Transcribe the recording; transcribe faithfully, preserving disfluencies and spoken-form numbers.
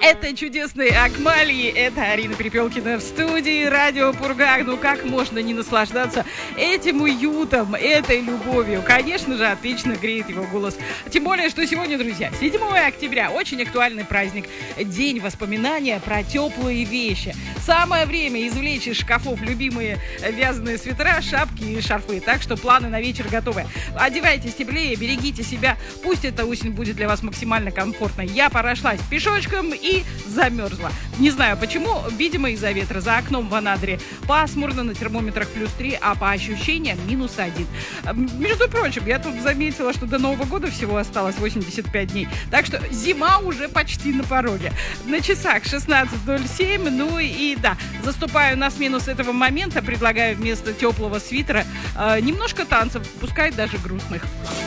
Это чудесные Акмалии, это Арина Перепелкина в студии Радио Пурга. Ну как можно не наслаждаться этим уютом, этой любовью? Конечно же, отлично греет его голос. Тем более, что сегодня, друзья, седьмое октября, очень актуальный праздник. День воспоминания про теплые вещи. Самое время извлечь из шкафов любимые вязаные свитера, шапки и шарфы. Так что планы на вечер готовы. Одевайтесь теплее, берегите себя. Пусть эта осень будет для вас максимально комфортной. Я прошлась пешочком и замерзла. Не знаю почему, видимо из-за ветра. За окном в Анадыре пасмурно, на термометрах плюс три, а по ощущениям минус один. Между прочим, я тут заметила, что до Нового года всего осталось восемьдесят пять дней. Так что зима уже почти на пороге. На часах шестнадцать ноль семь. Ну и да, заступаю на смену с этого момента. Предлагаю вместо теплого свитера э, немножко танцев, пускай даже грустных.